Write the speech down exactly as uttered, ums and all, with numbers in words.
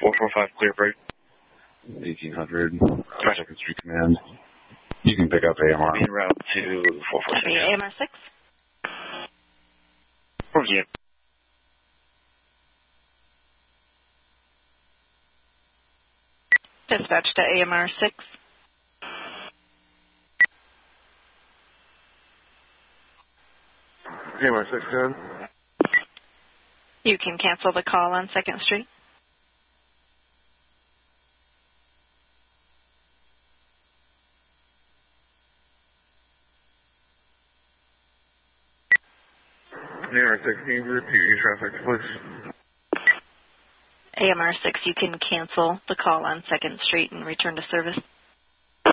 four four five, clear break. eighteen hundred, Second Street Command. You can pick up A M R. En route to four four six. A M R six. Review. Dispatch to A M R six. A M R six, go ahead. You can cancel the call on Second Street. A M R six, can you repeat your traffic, please? A M R six, you can cancel the call on Second Street and return to service.